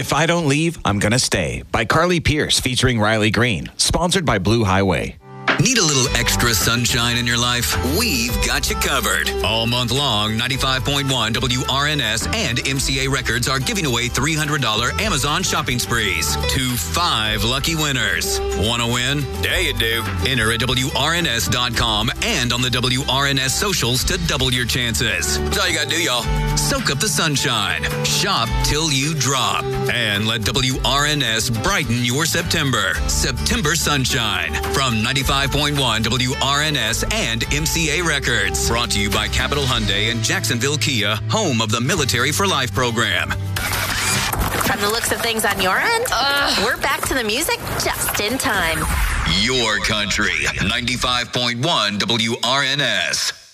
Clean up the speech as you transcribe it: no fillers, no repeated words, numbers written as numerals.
If I Don't Leave, I'm Gonna Stay by Carly Pierce featuring Riley Green. Sponsored by Blue Highway. Need a little extra sunshine in your life? We've got you covered. All month long, 95.1 WRNS and MCA Records are giving away $300 Amazon shopping sprees to 5 lucky winners. Want to win? Yeah, you do. Enter at WRNS.com and on the WRNS socials to double your chances. That's all you got to do, y'all. Soak up the sunshine. Shop till you drop. And let WRNS brighten your September. September Sunshine from 95.1 WRNS and MCA Records. Brought to you by Capital Hyundai and Jacksonville Kia, home of the Military for Life program. From the looks of things on your end, we're back to the music just in time. Your country, 95.1 WRNS.